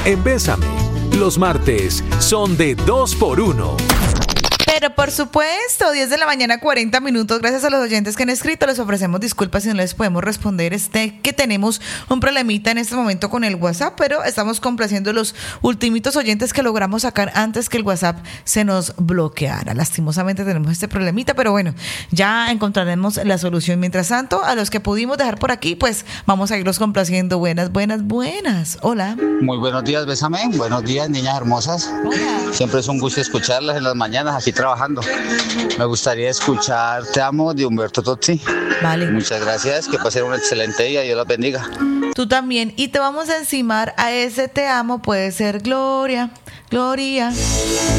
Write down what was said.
en Bésame. Los martes son de 2x1. Pero por supuesto, 10 de la mañana, 40 minutos. Gracias a los oyentes que han escrito. Les ofrecemos disculpas si no les podemos responder. Que tenemos un problemita en este momento con el WhatsApp, pero estamos complaciendo los ultimitos oyentes que logramos sacar antes que el WhatsApp se nos bloqueara. Lastimosamente tenemos este problemita, pero bueno, ya encontraremos la solución. Mientras tanto, a los que pudimos dejar por aquí, pues vamos a irlos complaciendo. Buenas. Hola. Muy buenos días, Bésame. Buenos días, niñas hermosas. Hola. Siempre es un gusto escucharlas en las mañanas aquí trabajando. Me gustaría escuchar Te amo de Humberto Tozzi. Vale. Muchas gracias, que pasen un excelente día, Dios las bendiga. Tú también. Y te vamos a encimar a ese te amo, puede ser Gloria.